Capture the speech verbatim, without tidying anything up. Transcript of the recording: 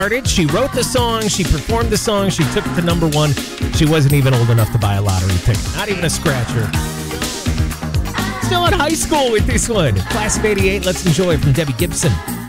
She wrote the song, she performed the song, she took it to number one. She wasn't even old enough to buy a lottery ticket, not even a scratcher. Still in high school with this one. Class of eighty-eight, let's enjoy from Debbie Gibson.